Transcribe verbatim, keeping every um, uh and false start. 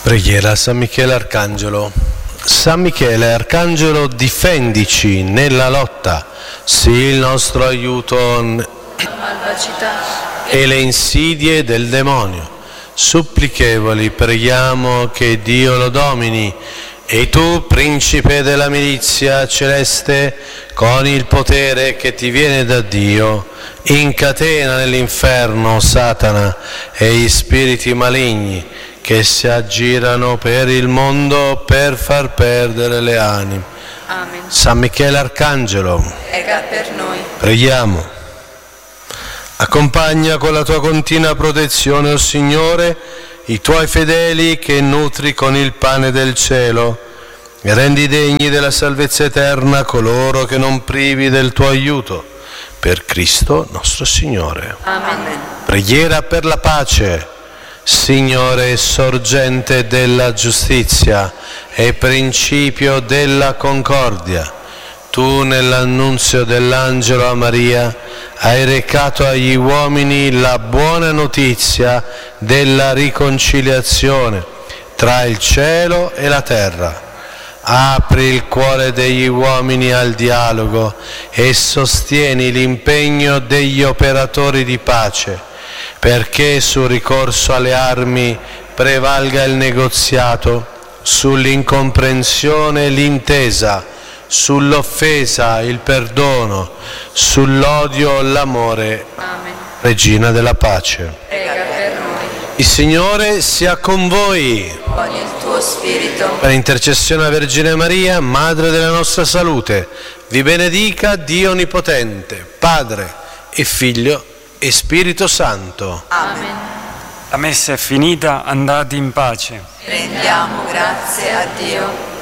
Preghiera a San Michele Arcangelo. San Michele Arcangelo, difendici nella lotta, sii il nostro aiuto alla malvagità e le insidie del demonio. Supplichevoli preghiamo che Dio lo domini. E tu, principe della milizia celeste, con il potere che ti viene da Dio, incatena nell'inferno Satana e gli spiriti maligni che si aggirano per il mondo per far perdere le anime. Amen. San Michele Arcangelo, prega per noi. Preghiamo. Accompagna con la tua continua protezione, o Signore, i tuoi fedeli che nutri con il pane del cielo, e rendi degni della salvezza eterna coloro che non privi del tuo aiuto. Per Cristo nostro Signore. Amen. Preghiera per la pace. Signore, sorgente della giustizia e principio della concordia, tu nell'annunzio dell'angelo a Maria hai recato agli uomini la buona notizia della riconciliazione tra il cielo e la terra. Apri il cuore degli uomini al dialogo e sostieni l'impegno degli operatori di pace, perché sul ricorso alle armi prevalga il negoziato, sull'incomprensione l'intesa, sull'offesa il perdono, sull'odio l'amore. Amen. Regina della pace. Prega per noi. Il Signore sia con voi. Con il tuo spirito. Per intercessione della Vergine Maria, Madre della nostra salute, vi benedica Dio Onnipotente, Padre e Figlio e Spirito Santo. Amen. La messa è finita, andate in pace. Rendiamo grazie a Dio.